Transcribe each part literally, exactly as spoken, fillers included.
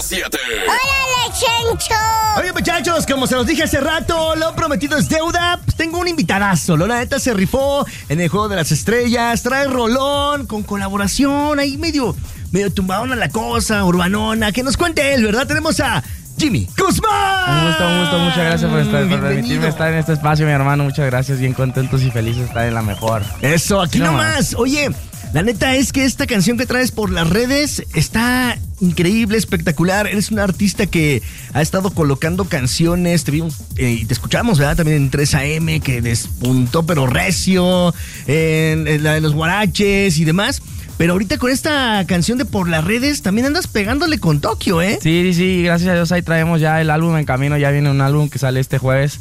siete. ¡Órale, Chencho! Oye, muchachos, como se los dije hace rato, lo prometido es deuda. Pues tengo un invitadazo. La neta se rifó en el Juego de las Estrellas. Trae rolón con colaboración. Ahí medio, medio tumbadona la cosa, urbanona. Que nos cuente él, ¿verdad? Tenemos a Jimmy Guzmán. Un gusto, un gusto, muchas gracias por, estar, por permitirme estar en este espacio, mi hermano. Muchas gracias, bien contentos y felices de estar en la mejor. Eso, aquí Sí, nomás. Oye, la neta es que esta canción que traes por las redes está increíble, espectacular. Eres un artista que ha estado colocando canciones. Te vimos eh, y te escuchamos, ¿verdad? También en tres A M, que despuntó, pero recio. En, en la de los guaraches y demás. Pero ahorita con esta canción de Por las Redes también andas pegándole con Tokio, ¿eh? Sí, sí, sí, gracias a Dios ahí traemos ya el álbum en camino. Ya viene un álbum que sale este jueves.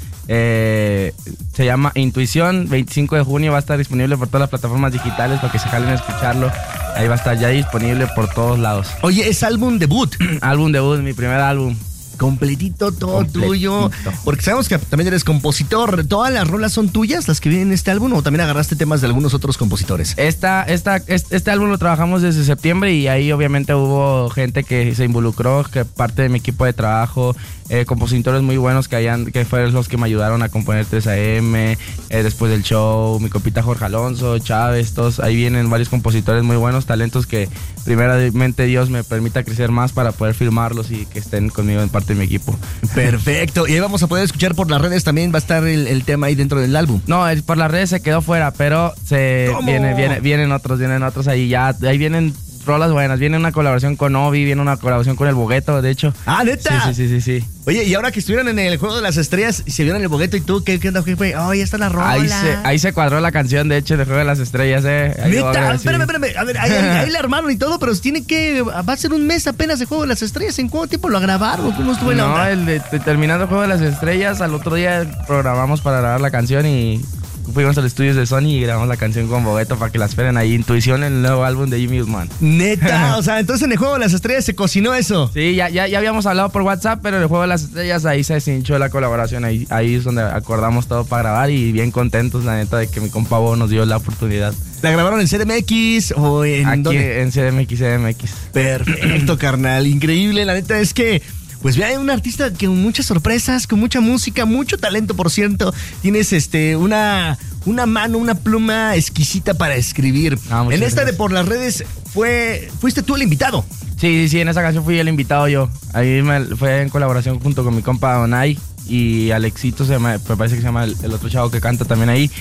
Eh, se llama Intuición. veinticinco de junio va a estar disponible por todas las plataformas digitales para que se jalen a escucharlo. Ahí va a estar ya disponible por todos lados. Oye, es álbum debut. Álbum debut, mi primer álbum. Completito, todo Completito. tuyo. Porque sabemos que también eres compositor. ¿Todas las rolas son tuyas, las que vienen en este álbum, o también agarraste temas de algunos otros compositores? Esta, esta, este, este álbum lo trabajamos desde septiembre y ahí obviamente hubo gente que se involucró, que parte de mi equipo de trabajo, eh, compositores muy buenos que, hayan, que fueron los que me ayudaron a componer tres A M, eh, después del show, mi compita Jorge Alonso, Chávez, todos, ahí vienen varios compositores muy buenos, talentos que primeramente Dios me permita crecer más para poder firmarlos y que estén conmigo en parte de mi equipo. Perfecto. Y ahí vamos a poder escuchar por las redes también, va a estar el, el tema ahí dentro del álbum. No, el- por las redes se quedó fuera, pero se ¿Cómo? viene, viene, vienen otros, vienen otros ahí ya, ahí vienen rolas buenas, viene una colaboración con Obi, viene una colaboración con El Bogueto, de hecho. Ah, ¿neta? Sí, sí, sí, sí, sí. Oye, y ahora que estuvieron en el Juego de las Estrellas y se vieron el Bogueto y tú, ¿qué, qué onda, jefe? Oh, ya está la rola. Ahí se, ahí se cuadró la canción, de hecho, de Juego de las Estrellas, eh. Ahí ¿Neta? va, sí. Espérame, espérame. A ver, ahí, ahí- ahí la armaron y todo, pero tiene que... Va a ser un mes apenas de Juego de las Estrellas. ¿En cuánto tiempo lo grabaron? ¿Cómo estuvo la No, onda? el de, de- terminando Juego de las Estrellas, al otro día programamos para grabar la canción y fuimos al estudio de Sony y grabamos la canción con Bogueto para que la esperen ahí. Intuición, el nuevo álbum de Jimmy Guzmán. Neta, o sea, entonces en el Juego de las Estrellas se cocinó eso. Sí, ya, ya, ya habíamos hablado por WhatsApp, pero en el Juego de las Estrellas ahí se cinchó la colaboración. Ahí, ahí es donde acordamos todo para grabar y bien contentos, la neta, de que mi compa Bo nos dio la oportunidad. ¿La grabaron en C D M X o en Aquí dónde? en C D M X, C D M X. Perfecto, carnal. Increíble. La neta es que, pues vea, un artista que con muchas sorpresas, con mucha música, mucho talento, por cierto. Tienes este una, una mano, una pluma exquisita para escribir. Ah, muchas en esta gracias. de Por las Redes, fue, fuiste tú el invitado. Sí, sí, sí, en esa canción fui el invitado yo. Ahí me, fue en colaboración junto con mi compa Donay y Alexito, se llama- me parece que se llama el, el otro chavo que canta también ahí.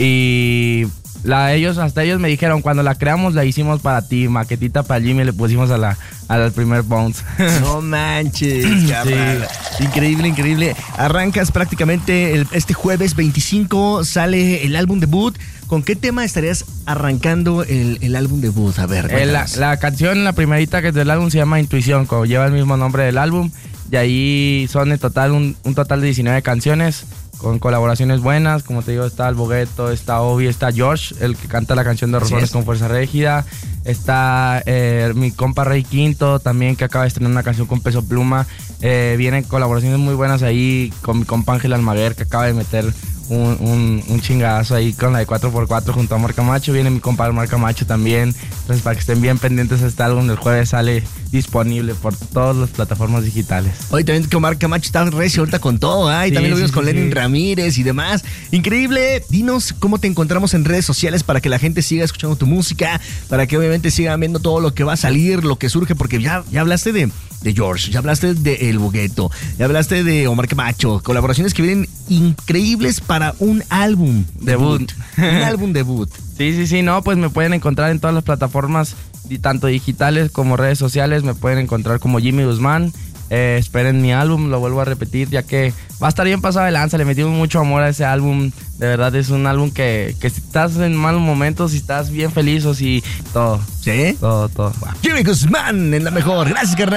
Y la, ellos, hasta ellos me dijeron, cuando la creamos la hicimos para ti, maquetita para Jimmy, le pusimos a la, al primer Bounce. No manches, carnal. Increíble, increíble. Arrancas prácticamente el- este jueves veinticinco, sale el álbum debut. ¿Con qué tema estarías arrancando el, el álbum debut? A ver, Eh, la, cuéntanos. la canción, la primerita que es del álbum, se llama Intuición, como lleva el mismo nombre del álbum. Y ahí son en total un, un total de diecinueve canciones, con colaboraciones buenas. Como te digo, está El Bogueto, está Obi, está George, el que canta la canción de Así Razones es. con Fuerza Régida. Está eh, mi compa Rey Quinto, también, que acaba de estrenar una canción con Peso Pluma. Eh, vienen colaboraciones muy buenas ahí con mi compa Ángel Almaguer, que acaba de meter un, un, un chingadazo ahí con la de cuatro por cuatro junto a Omar Camacho. Viene mi compa Omar Camacho también. Entonces, para que estén bien pendientes, este álbum el jueves sale disponible por todas las plataformas digitales. Hoy también que Omar Camacho está recio ahorita con todo, ¿ah? Y Sí, también lo sí, vimos sí, con sí. Lenin Ramírez y demás. Increíble. Dinos cómo te encontramos en redes sociales para que la gente siga escuchando tu música, para que obviamente sigan viendo todo lo que va a salir, lo que surge, porque ya, ya hablaste de, de George, ya hablaste de El Bogueto, ya hablaste de Omar Camacho, colaboraciones que vienen increíbles para un álbum Debut. un álbum debut. Sí, sí, sí, no, pues me pueden encontrar en todas las plataformas, y tanto digitales como redes sociales, me pueden encontrar como Jimmy Guzmán. Eh, esperen mi álbum, lo vuelvo a repetir, ya que va a estar bien pasado de lanza, le metimos mucho amor a ese álbum. De verdad es un álbum que, que si estás en malos momentos, si estás bien feliz o si todo, ¿Sí? todo, todo. Jimmy Guzmán en la mejor. Gracias, carnal.